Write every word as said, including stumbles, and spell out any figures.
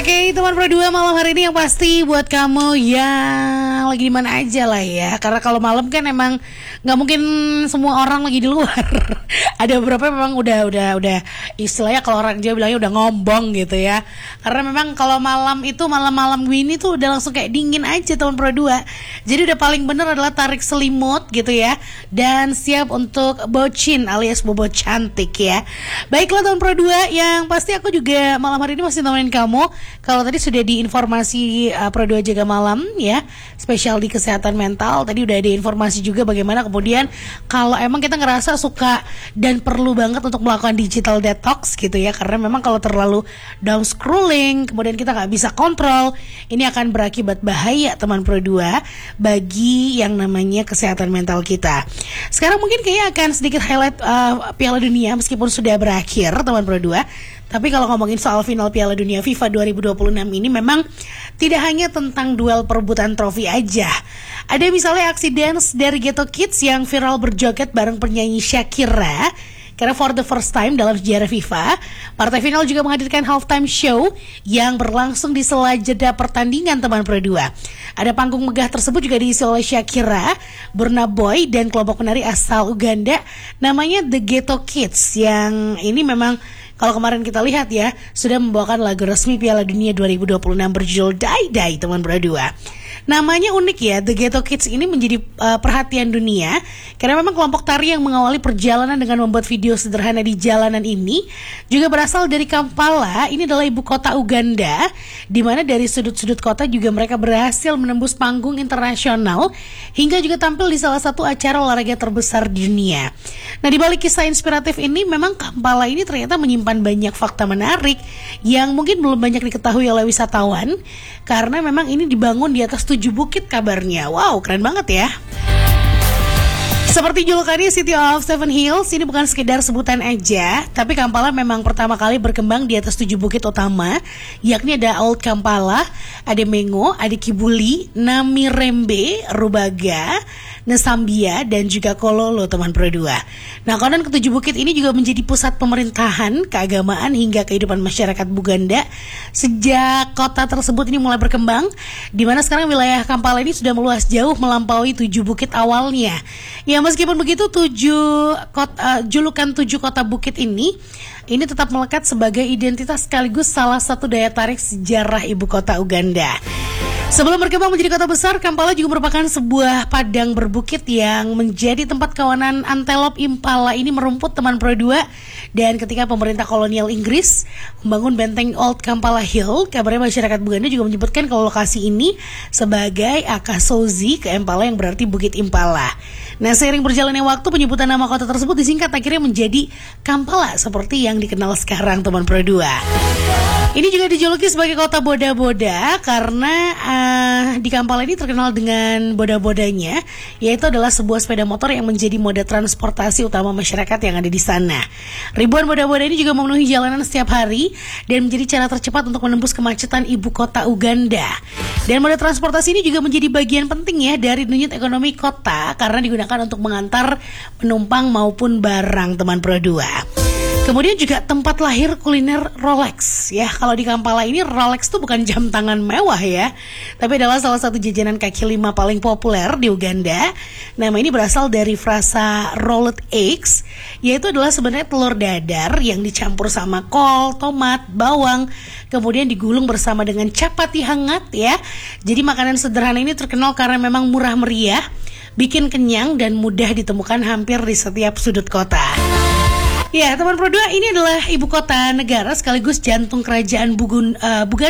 Oke, teman Pro dua malam hari ini yang pasti buat kamu yang lagi di mana aja lah ya. Karena kalau malam kan emang nggak mungkin semua orang lagi di luar. Ada beberapa memang udah udah udah istilahnya kalau orang Jawa bilangnya udah ngombong gitu ya. Karena memang kalau malam itu malam-malam gini tuh udah langsung kayak dingin aja teman Pro dua. Jadi udah paling bener adalah tarik selimut gitu ya. Dan siap untuk bocin alias bobo cantik ya. Baiklah teman Pro dua, yang pasti aku juga malam hari ini masih nemenin kamu. Kalau tadi sudah di informasi uh, Pro dua Jaga Malam ya, spesial di kesehatan mental. Tadi udah ada informasi juga bagaimana kemudian kalau emang kita ngerasa suka dan perlu banget untuk melakukan digital detox gitu ya. Karena memang kalau terlalu down scrolling, kemudian kita nggak bisa kontrol, ini akan berakibat bahaya teman Pro dua bagi yang namanya kesehatan mental kita. Sekarang mungkin kayaknya akan sedikit highlight uh, Piala Dunia meskipun sudah berakhir teman Pro dua. Tapi kalau ngomongin soal final Piala Dunia FIFA dua ribu dua puluh enam ini memang tidak hanya tentang duel perebutan trofi aja. Ada misalnya aksi dance dari Ghetto Kids yang viral berjoget bareng penyanyi Shakira. Karena for the first time dalam sejarah FIFA, partai final juga menghadirkan halftime show yang berlangsung di sela jeda pertandingan teman Pro dua. Ada panggung megah tersebut juga diisi oleh Shakira, Burna Boy, dan kelompok penari asal Uganda namanya The Ghetto Kids, yang ini memang kalau kemarin kita lihat ya, sudah membawakan lagu resmi Piala Dunia dua ribu dua puluh enam berjudul Die Die teman Pro dua. Namanya unik ya, The Ghetto Kids ini menjadi uh, perhatian dunia karena memang kelompok tari yang mengawali perjalanan dengan membuat video sederhana di jalanan ini juga berasal dari Kampala. Ini adalah ibu kota Uganda, di mana dari sudut-sudut kota juga mereka berhasil menembus panggung internasional hingga juga tampil di salah satu acara olahraga terbesar di dunia. Nah, di balik kisah inspiratif ini memang Kampala ini ternyata menyimpan banyak fakta menarik yang mungkin belum banyak diketahui oleh wisatawan karena memang ini dibangun di atas tujuh bukit kabarnya. Wow, keren banget ya. Seperti julukannya City of Seven Hills, ini bukan sekedar sebutan aja, tapi Kampala memang pertama kali berkembang di atas tujuh bukit utama, yakni ada Old Kampala, ada Mengo, ada Kibuli, Namirembe, Rubaga, Nesambia, dan juga Kololo teman Pro dua. Nah, konon ketujuh bukit ini juga menjadi pusat pemerintahan, keagamaan, hingga kehidupan masyarakat Buganda sejak kota tersebut ini mulai berkembang, di mana sekarang wilayah Kampala ini sudah meluas jauh melampaui tujuh bukit awalnya. Ya, meskipun begitu, tujuh kota, uh, julukan tujuh kota bukit ini ini tetap melekat sebagai identitas sekaligus salah satu daya tarik sejarah ibu kota Uganda. Sebelum berkembang menjadi kota besar, Kampala juga merupakan sebuah padang berbukit yang menjadi tempat kawanan antelop impala ini merumput teman Pro dua. Dan ketika pemerintah kolonial Inggris membangun benteng Old Kampala Hill, kabarnya masyarakat Buganda juga menyebutkan kalau lokasi ini sebagai Akasozi ke Impala, yang berarti Bukit Impala. Nah, seiring berjalannya waktu, penyebutan nama kota tersebut disingkat akhirnya menjadi Kampala seperti yang dikenal sekarang teman Pro dua. Ini juga dijuluki sebagai kota boda-boda karena uh, di Kampala ini terkenal dengan boda-bodanya, yaitu adalah sebuah sepeda motor yang menjadi moda transportasi utama masyarakat yang ada di sana. Ribuan boda-boda ini juga memenuhi jalanan setiap hari dan menjadi cara tercepat untuk menembus kemacetan ibu kota Uganda. Dan moda transportasi ini juga menjadi bagian penting ya dari denyut ekonomi kota karena digunakan untuk mengantar penumpang maupun barang teman Pro dua. Kemudian juga tempat lahir kuliner Rolex ya. Kalau di Kampala ini Rolex tuh bukan jam tangan mewah ya, tapi adalah salah satu jajanan kaki lima paling populer di Uganda. Nama ini berasal dari frasa rolled eggs, yaitu adalah sebenarnya telur dadar yang dicampur sama kol, tomat, bawang, kemudian digulung bersama dengan capati hangat ya. Jadi makanan sederhana ini terkenal karena memang murah meriah, bikin kenyang, dan mudah ditemukan hampir di setiap sudut kota. Ya, teman Pro dua, ini adalah ibu kota negara sekaligus jantung kerajaan Bugun, uh, Buganda